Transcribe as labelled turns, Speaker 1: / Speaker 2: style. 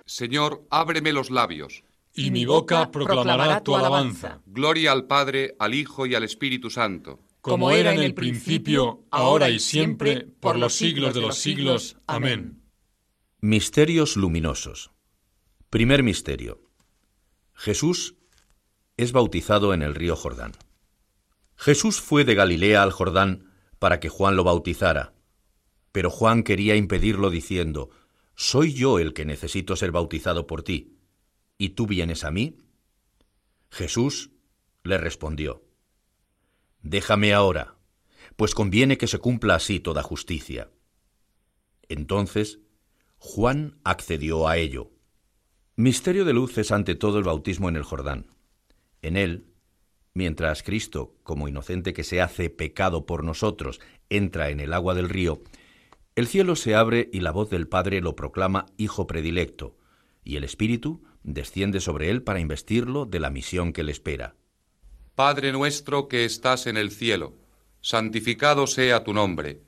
Speaker 1: Señor, ábreme los labios.
Speaker 2: Y mi boca proclamará tu alabanza.
Speaker 1: Gloria al Padre, al Hijo y al Espíritu Santo.
Speaker 2: Como era en el principio, ahora y siempre, por los siglos de los siglos. Amén.
Speaker 3: Misterios luminosos. Primer misterio. Jesús es bautizado en el río Jordán. Jesús fue de Galilea al Jordán para que Juan lo bautizara, pero Juan quería impedirlo diciendo: «Soy yo el que necesito ser bautizado por ti, ¿y tú vienes a mí?». Jesús le respondió: «Déjame ahora, pues conviene que se cumpla así toda justicia». Entonces Juan accedió a ello. Misterio de luz es ante todo el bautismo en el Jordán. En él, mientras Cristo, como inocente que se hace pecado por nosotros, entra en el agua del río, el cielo se abre y la voz del Padre lo proclama Hijo predilecto, y el Espíritu desciende sobre él para investirlo de la misión que le espera.
Speaker 1: Padre nuestro que estás en el cielo, santificado sea tu nombre.